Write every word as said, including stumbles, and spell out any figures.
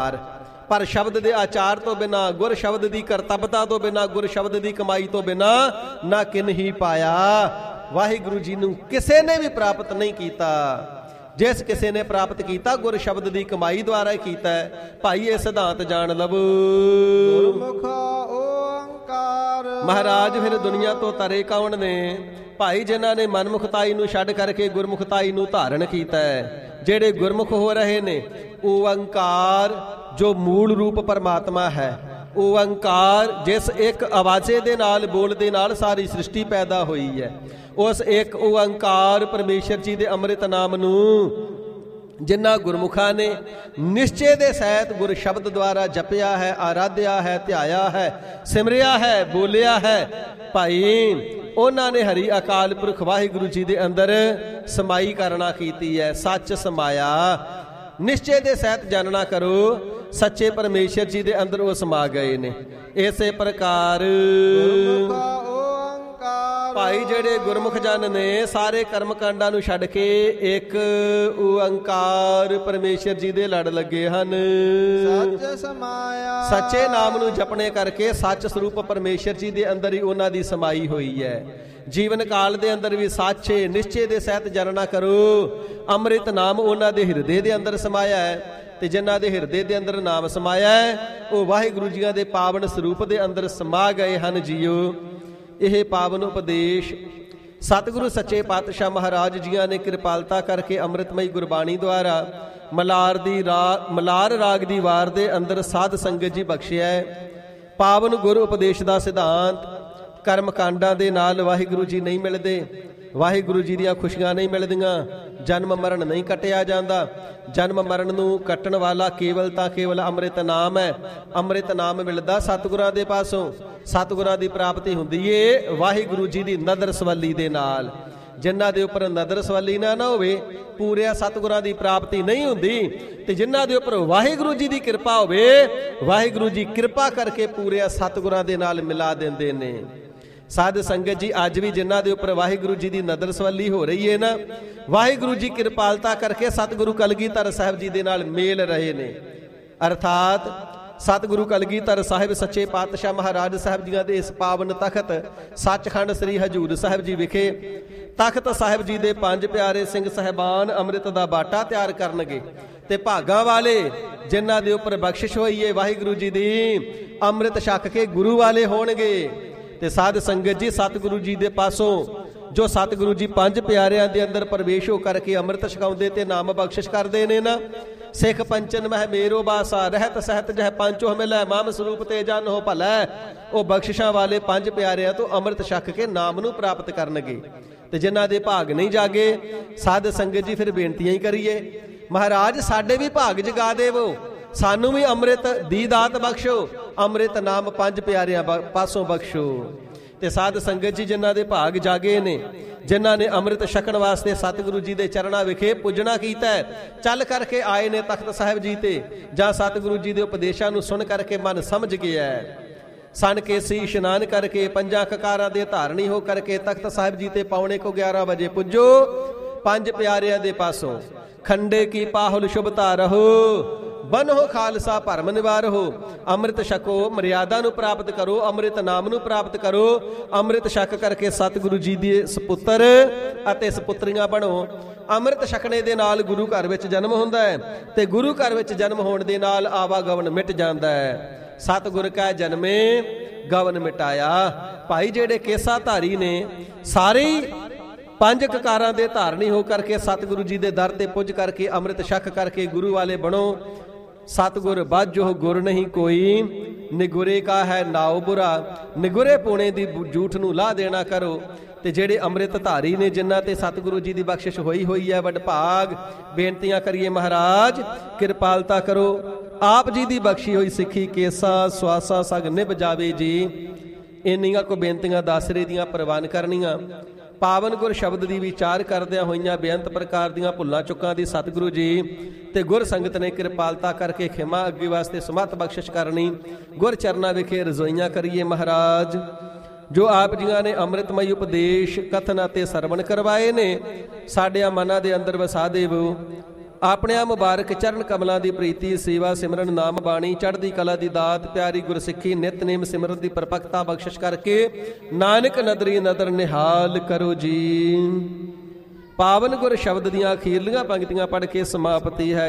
ਪਰ ਸ਼ਬਦ ਦੇ ਆਚਾਰ ਤੋਂ ਬਿਨਾ, ਗੁਰ ਸ਼ਬਦ ਦੀ ਕਰਤੱਵਤਾ ਤੋਂ ਬਿਨਾ, ਗੁਰ ਸ਼ਬਦ ਦੀ ਕਮਾਈ ਤੋਂ ਬਿਨਾ ਨਾ ਕਿਨਹੀ ਪਾਇਆ। ਵਾਹਿਗੁਰੂ ਜੀ ਨੂੰ ਕਿਸੇ ਨੇ ਵੀ ਪ੍ਰਾਪਤ ਨਹੀਂ ਕੀਤਾ। ਜਿਸ ਕਿਸੇ ਨੇ ਪ੍ਰਾਪਤ ਕੀਤਾ ਗੁਰ ਸ਼ਬਦ ਦੀ ਕਮਾਈ ਦੁਆਰਾ ਹੀ ਕੀਤਾ ਹੈ। ਭਾਈ ਇਹ ਸਿਧਾਂਤ ਜਾਣ ਲਵੋ। ਗੁਰਮੁਖ ਓੰਕਾਰ। ਮਹਾਰਾਜ ਫਿਰ ਦੁਨੀਆ ਤੋਂ ਤਰੇ ਕੌਣ ਨੇ? ਭਾਈ ਜਿਨ੍ਹਾਂ ਨੇ ਮਨਮੁਖਤਾਈ ਨੂੰ ਛੱਡ ਕਰਕੇ ਗੁਰਮੁਖਤਾਈ ਨੂੰ ਧਾਰਨ ਕੀਤਾ ਹੈ। ਜਿਹੜੇ ਗੁਰਮੁਖ ਹੋ ਰਹੇ ਨੇ, ਓੰਕਾਰ ਜੋ ਮੂਲ ਰੂਪ ਪਰਮਾਤਮਾ ਹੈ, ਓੰਕਾਰ ਜਿਸ ਇੱਕ ਆਵਾਜ਼ੇ ਦੇ ਨਾਲ, ਬੋਲ ਦੇ ਨਾਲ ਸਾਰੀ ਸ੍ਰਿਸ਼ਟੀ ਪੈਦਾ ਹੋਈ ਹੈ, ਉਸ ਇੱਕ ਓੰਕਾਰ ਪਰਮੇਸ਼ਰ ਜੀ ਦੇ ਅੰਮ੍ਰਿਤ ਨਾਮ ਨੂੰ ਜਿਨ੍ਹਾਂ ਗੁਰਮੁਖਾਂ ਨੇ ਨਿਸ਼ਚੇ ਦੇ ਸਹਿਤ ਗੁਰ ਸ਼ਬਦ ਦੁਆਰਾ ਜਪਿਆ ਹੈ, ਆਰਾਧਿਆ ਹੈ, ਧਿਆਇਆ ਹੈ, ਸਿਮਰਿਆ ਹੈ, ਬੋਲਿਆ ਹੈ, ਭਾਈ ਉਹਨਾਂ ਨੇ ਹਰੀ ਅਕਾਲ ਪੁਰਖ ਵਾਹਿਗੁਰੂ ਜੀ ਦੇ ਅੰਦਰ ਸਮਾਈ ਕਰਨਾ ਕੀਤੀ ਹੈ। ਸੱਚ ਸਮਾਇਆ। ਨਿਸ਼ਚੇ ਦੇ ਸਹਿਤ ਜਾਣਨਾ ਕਰੋ, ਸੱਚੇ ਪਰਮੇਸ਼ਰ ਜੀ ਦੇ ਅੰਦਰ ਉਹ ਸਮਾ ਗਏ ਨੇ। ਇਸੇ ਪ੍ਰਕਾਰ ਭਾਈ ਜਿਹੜੇ ਗੁਰਮੁਖ ਜਨ ਨੇ ਸਾਰੇ ਕਰਮ ਕਾਂਡਾਂ ਨੂੰ ਛੱਡ ਕੇ ਇੱਕ ਓੰਕਾਰ ਪਰਮੇਸ਼ਰ ਜੀ ਦੇ ਲੜ ਲੱਗੇ ਹਨ। ਸੱਚ ਸਮਾਇਆ। ਸੱਚੇ ਨਾਮ ਨੂੰ ਜਪਣੇ ਕਰਕੇ ਸੱਚ ਸਰੂਪ ਪਰਮੇਸ਼ਰ ਜੀ ਦੇ ਅੰਦਰ ਹੀ ਉਹਨਾਂ ਦੀ ਸਮਾਈ ਹੋਈ ਹੈ। ਜੀਵਨ ਕਾਲ ਦੇ ਅੰਦਰ ਵੀ ਸਾਚੇ ਨਿਸ਼ਚੇ ਦੇ ਸਹਿਤ ਜਾਣਨਾ ਕਰੋ, ਅੰਮ੍ਰਿਤ ਨਾਮ ਉਹਨਾਂ ਦੇ ਹਿਰਦੇ ਦੇ ਅੰਦਰ ਸਮਾਇਆ ਹੈ। ਤੇ ਜਿਨ੍ਹਾਂ ਦੇ ਹਿਰਦੇ ਦੇ ਅੰਦਰ ਨਾਮ ਸਮਾਇਆ ਹੈ, ਉਹ ਵਾਹਿਗੁਰੂ ਜੀਆਂ ਦੇ ਪਾਵਨ ਸਰੂਪ ਦੇ ਅੰਦਰ ਸਮਾ ਗਏ ਹਨ। ਜੀਓ ਇਹ ਪਾਵਨ ਉਪਦੇਸ਼ ਸਤਿਗੁਰੂ ਸੱਚੇ ਪਾਤਸ਼ਾਹ ਮਹਾਰਾਜ ਜੀਆਂ ਨੇ ਕਿਰਪਾਲਤਾ ਕਰਕੇ ਅੰਮ੍ਰਿਤਮਈ ਗੁਰਬਾਣੀ ਦੁਆਰਾ ਮਲਾਰ ਦੀ ਰਾਗ ਮਲਾਰ ਰਾਗ ਦੀ ਵਾਰ ਦੇ ਅੰਦਰ ਸਾਧ ਸੰਗਤ ਜੀ ਬਖਸ਼ਿਆ ਹੈ। ਪਾਵਨ ਗੁਰ ਉਪਦੇਸ਼ ਦਾ ਸਿਧਾਂਤ ਕਰਮ ਕਾਂਡਾਂ ਦੇ ਨਾਲ ਵਾਹਿਗੁਰੂ ਜੀ ਨਹੀਂ ਮਿਲਦੇ, ਵਾਹਿਗੁਰੂ ਜੀ ਦੀਆਂ ਖੁਸ਼ੀਆਂ ਨਹੀਂ ਮਿਲਦੀਆਂ, ਜਨਮ ਮਰਨ ਨਹੀਂ ਕੱਟਿਆ ਜਾਂਦਾ। ਜਨਮ ਮਰਨ ਨੂੰ ਕੱਟਣ ਵਾਲਾ ਕੇਵਲ ਤਾਂ ਕੇਵਲ ਅੰਮ੍ਰਿਤ ਨਾਮ ਹੈ। ਅੰਮ੍ਰਿਤ ਨਾਮ ਮਿਲਦਾ ਸਤਿਗੁਰਾਂ ਦੇ ਪਾਸੋਂ। ਸਤਿਗੁਰਾਂ ਦੀ ਪ੍ਰਾਪਤੀ ਹੁੰਦੀ ਏ ਵਾਹਿਗੁਰੂ ਜੀ ਦੀ ਨਦਰ ਸਵੱਲੀ ਦੇ ਨਾਲ। ਜਿਨ੍ਹਾਂ ਦੇ ਉੱਪਰ ਨਦਰ ਸਵੱਲੀ ਨਾ ਨਾ ਹੋਵੇ, ਪੂਰਿਆ ਸਤਿਗੁਰਾਂ ਦੀ ਪ੍ਰਾਪਤੀ ਨਹੀਂ ਹੁੰਦੀ। ਤੇ ਜਿਨ੍ਹਾਂ ਦੇ ਉੱਪਰ ਵਾਹਿਗੁਰੂ ਜੀ ਦੀ ਕਿਰਪਾ ਹੋਵੇ, ਵਾਹਿਗੁਰੂ ਜੀ ਕਿਰਪਾ ਕਰਕੇ ਪੂਰਿਆ ਸਤਿਗੁਰਾਂ ਦੇ ਨਾਲ ਮਿਲਾ ਦਿੰਦੇ ਨੇ। ਸਾਧ ਸੰਗਤ ਜੀ ਅੱਜ ਵੀ ਜਿਨ੍ਹਾਂ ਦੇ ਉੱਪਰ ਵਾਹਿਗੁਰੂ ਜੀ ਦੀ ਨਦਰ ਸਵੱਲੀ ਹੋ ਰਹੀ ਹੈ ਨਾ, ਵਾਹਿਗੁਰੂ ਜੀ ਕਿਰਪਾਲਤਾ ਕਰਕੇ ਸਤਿਗੁਰੂ ਕਲਗੀਧਰ ਸਾਹਿਬ ਜੀ ਦੇ ਨਾਲ ਮੇਲ ਰਹੇ ਨੇ। ਅਰਥਾਤ ਸਤਿਗੁਰੂ ਕਲਗੀਧਰ ਸਾਹਿਬ ਸੱਚੇ ਪਾਤਸ਼ਾਹ ਮਹਾਰਾਜ ਸਾਹਿਬ ਜੀਆਂ ਦੇ ਇਸ ਪਾਵਨ ਤਖਤ ਸੱਚਖੰਡ ਸ੍ਰੀ ਹਜੂਰ ਸਾਹਿਬ ਜੀ ਵਿਖੇ ਤਖਤ ਸਾਹਿਬ ਜੀ ਦੇ ਪੰਜ ਪਿਆਰੇ ਸਿੰਘ ਸਾਹਿਬਾਨ ਅੰਮ੍ਰਿਤ ਦਾ ਬਾਟਾ ਤਿਆਰ ਕਰਨਗੇ। ਤੇ ਭਾਗਾਂ ਵਾਲੇ ਜਿਨ੍ਹਾਂ ਦੇ ਉੱਪਰ ਬਖਸ਼ਿਸ਼ ਹੋਈ ਹੈ ਵਾਹਿਗੁਰੂ ਜੀ ਦੀ, ਅੰਮ੍ਰਿਤ ਛਕ ਕੇ ਗੁਰੂ ਵਾਲੇ ਹੋਣਗੇ। ਤੇ ਸਾਧ ਸੰਗਤ ਜੀ ਸਤਿਗੁਰੂ ਜੀ ਦੇ ਪਾਸੋਂ ਜੋ ਸਤਿਗੁਰੂ ਜੀ ਪੰਜ ਪਿਆਰਿਆਂ ਦੇ ਅੰਦਰ ਪ੍ਰਵੇਸ਼ ਹੋ ਕਰਕੇ ਅੰਮ੍ਰਿਤ ਛਕਾਉਂਦੇ ਤੇ ਨਾਮ ਬਖਸ਼ਿਸ਼ ਕਰਦੇ ਨੇ ਨਾ, ਸਿੱਖ ਪੰਚਨ ਮਹਿ ਮੇਰੋ ਬਾਸਾ ਰਹਿਤ ਸਹਿਤ ਜਹ ਪੰਚੋ ਮਿਲੈ ਮਾਮ ਸਰੂਪ ਤੇ ਜਨ ਹੋ ਭਲੈ। ਉਹ ਬਖਸ਼ਿਸ਼ਾਂ ਵਾਲੇ ਪੰਜ ਪਿਆਰਿਆਂ ਤੋਂ ਅੰਮ੍ਰਿਤ ਛਕ ਕੇ ਨਾਮ ਨੂੰ ਪ੍ਰਾਪਤ ਕਰਨਗੇ। ਤੇ ਜਿਨ੍ਹਾਂ ਦੇ ਭਾਗ ਨਹੀਂ ਜਾਗੇ, ਸਾਧ ਸੰਗਤ ਜੀ ਫਿਰ ਬੇਨਤੀਆਂ ਹੀ ਕਰੀਏ, ਮਹਾਰਾਜ ਸਾਡੇ ਵੀ ਭਾਗ ਜਗਾ ਦੇਵੋ, ਸਾਨੂੰ ਵੀ ਅੰਮ੍ਰਿਤ ਦੀ ਦਾਤ ਬਖਸ਼ੋ, ਅੰਮ੍ਰਿਤ ਨਾਮ ਪੰਜ ਪਿਆਰਿਆਂ ਪਾਸੋਂ ਬਖਸ਼ੋ। ਤੇ ਸਾਧ ਸੰਗਤ ਜੀ ਜਿਨ੍ਹਾਂ ਦੇ ਭਾਗ ਜਾਗੇ ਨੇ, ਜਿਨ੍ਹਾਂ ਨੇ ਅੰਮ੍ਰਿਤ ਛਕਣ ਵਾਸਤੇ ਸਤਿਗੁਰੂ ਜੀ ਦੇ ਚਰਨਾਂ ਵਿਖੇ ਪੁੱਜਣਾ ਕੀਤਾ ਹੈ, ਚੱਲ ਕਰਕੇ ਆਏ ਨੇ ਤਖਤ ਸਾਹਿਬ ਜੀ ਤੇ, ਜਾਂ ਸਤਿਗੁਰੂ ਜੀ ਦੇ ਉਪਦੇਸ਼ਾਂ ਨੂੰ ਸੁਣ ਕਰਕੇ ਮਨ ਸਮਝ ਗਿਆ ਹੈ, ਸਨ ਕੇ ਸੀ ਇਸ਼ਨਾਨ ਕਰਕੇ ਪੰਜਾਂ ਕਕਾਰਾਂ ਦੇ ਧਾਰਨੀ ਹੋ ਕਰਕੇ ਤਖਤ ਸਾਹਿਬ ਜੀ ਤੇ ਪੌਣੇ ਕੋ ਗਿਆਰਾਂ ਵਜੇ ਪੁੱਜੋ। ਪੰਜ ਪਿਆਰਿਆਂ ਦੇ ਪਾਸੋਂ ਖੰਡੇ ਕੀ ਪਾਹੁਲ ਸ਼ੁਭਤਾ ਰਹੋ, ਬਨੋ ਖਾਲਸਾ ਭਰਮ ਨਿਵਾਰੋ। ਅੰਮ੍ਰਿਤ ਛਕੋ, ਮਰਿਆਦਾ ਨੂੰ ਪ੍ਰਾਪਤ ਕਰੋ, ਅੰਮ੍ਰਿਤ ਨਾਮ ਨੂੰ ਪ੍ਰਾਪਤ ਕਰੋ। ਅੰਮ੍ਰਿਤ ਛਕ ਕਰਕੇ ਸਤਿਗੁਰੂ ਜੀ ਦੇ ਸਪੁੱਤਰ ਅਤੇ ਸਪੁੱਤਰੀਆਂ ਬਣੋ। ਅੰਮ੍ਰਿਤ ਛਕਣੇ ਦੇ ਨਾਲ ਗੁਰੂ ਘਰ ਵਿੱਚ ਜਨਮ ਹੁੰਦਾ ਹੈ, ਤੇ ਗੁਰੂ ਘਰ ਵਿੱਚ ਜਨਮ ਹੋਣ ਦੇ ਨਾਲ ਆਵਾਗਮਨ ਮਿਟ ਜਾਂਦਾ ਹੈ। ਸਤਿਗੁਰ ਕਾ ਜਨਮੇ ਗਵਨ ਮਿਟਾਇਆ। ਭਾਈ ਜਿਹੜੇ ਕੇਸਾ ਧਾਰੀ ਨੇ, ਸਾਰੇ ਪੰਜ ਕਕਾਰਾਂ ਦੇ ਧਾਰਨੀ ਹੋ ਕਰਕੇ ਸਤਿਗੁਰੂ ਜੀ ਦੇ ਦਰ ਤੇ ਪੁੱਜ ਕਰਕੇ ਅੰਮ੍ਰਿਤ ਛਕ ਕਰਕੇ ਗੁਰੂ ਵਾਲੇ ਬਣੋ। ਸਤਿਗੁਰ ਬਾਝੋ ਗੁਰ ਨਹੀਂ ਕੋਈ, ਨਿਗੁਰੇ ਕਾ ਹੈ ਨਾਉ ਬੁਰਾ। ਨਿਗੁਰੇ ਪੂਣੇ ਦੀ ਝੂਠ ਨੂੰ ਲਾਹ ਦੇਣਾ ਕਰੋ। ਤੇ ਜਿਹੜੇ ਅੰਮ੍ਰਿਤ ਧਾਰੀ ਨੇ, ਜਿਨ੍ਹਾਂ ਤੇ ਸਤਿਗੁਰੂ ਜੀ ਦੀ ਬਖਸ਼ਿਸ਼ ਹੋਈ ਹੋਈ ਹੈ, ਵਡਭਾਗ ਬੇਨਤੀਆਂ ਕਰੀਏ ਮਹਾਰਾਜ ਕਿਰਪਾਲਤਾ ਕਰੋ। ਆਪ ਜੀ ਦੀ ਬਖਸ਼ੀ ਹੋਈ ਸਿੱਖੀ ਕੇਸਾ ਸਵਾਸਾ ਸਗ ਨਿਭ ਜਾਵੇ ਜੀ। ਇੰਨੀਆਂ ਕੋ ਬੇਨਤੀਆਂ ਦਾਸਰੇ ਦੀਆਂ ਪ੍ਰਵਾਨ ਕਰਨੀਆਂ। ਪਾਵਨ ਗੁਰ ਸ਼ਬਦ ਦੀ ਵਿਚਾਰ ਕਰਦਿਆਂ ਹੋਈਆਂ ਬੇਅੰਤ ਪ੍ਰਕਾਰ ਦੀਆਂ ਭੁੱਲਾਂ ਚੁੱਕਾਂ ਦੀ ਸਤਿਗੁਰੂ ਜੀ ਤੇ ਗੁਰ ਸੰਗਤ ਨੇ ਕਿਰਪਾਲਤਾ ਕਰਕੇ ਖਿਮਾ ਅੱਗੇ ਵਾਸਤੇ ਸਮਤ ਬਖਸ਼ਿਸ਼ ਕਰਨੀ। ਗੁਰ ਚਰਨਾਂ ਵਿਖੇ ਰਜ਼ੋਈਆਂ ਕਰੀਏ ਮਹਾਰਾਜ। ਜੋ ਆਪ ਜੀਆਂ ਨੇ ਅੰਮ੍ਰਿਤਮਈ ਉਪਦੇਸ਼ ਕਥਨ ਅਤੇ ਸਰਵਣ ਕਰਵਾਏ ਨੇ, ਸਾਡਿਆਂ ਮਨਾਂ ਦੇ ਅੰਦਰ ਵਸਾ ਦੇਵੋ। ਆਪਣਿਆਂ ਮੁਬਾਰਕ ਚਰਨ ਕਮਲਾਂ ਦੀ ਪ੍ਰੀਤੀ, ਸੇਵਾ ਸਿਮਰਨ, ਨਾਮ ਬਾਣੀ, ਚੜ੍ਹਦੀ ਕਲਾ ਦੀ ਦਾਤ, ਪਿਆਰੀ ਗੁਰਸਿੱਖੀ, ਨਿਤਨੇਮ ਸਿਮਰਨ ਦੀ ਪਰਪੱਕਤਾ ਬਖਸ਼ਿਸ਼ ਕਰਕੇ ਨਾਨਕ ਨਦਰੀ ਨਦਰ ਨਿਹਾਲ ਕਰੋ ਜੀ। ਪਾਵਨ ਗੁਰ ਸ਼ਬਦ ਦੀਆਂ ਅਖੀਰਲੀਆਂ ਪੰਕਤੀਆਂ ਪੜ੍ਹ ਕੇ ਸਮਾਪਤੀ ਹੈ।